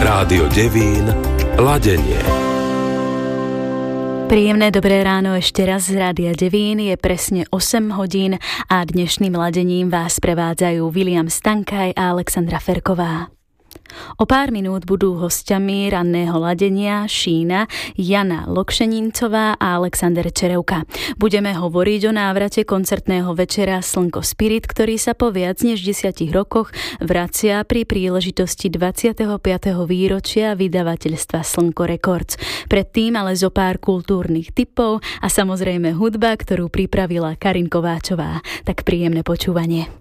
Rádio Devín, Ladenie. Príjemné dobré ráno ešte raz z Rádia Devín, je presne 8 hodín a dnešným ladením vás prevádzajú William Stankaj a Alexandra Ferková. O pár minút budú hosťami ranného ladenia Šína, Jana Lokšenincová a Alexander Čerevka. Budeme hovoriť o návrate koncertného večera Slnko Spirit, ktorý sa po viac než 10 rokoch vracia pri príležitosti 25. výročia vydavateľstva Slnko Records. Predtým ale zo pár kultúrnych tipov a samozrejme hudba, ktorú pripravila Karin Kováčová. Tak príjemné počúvanie.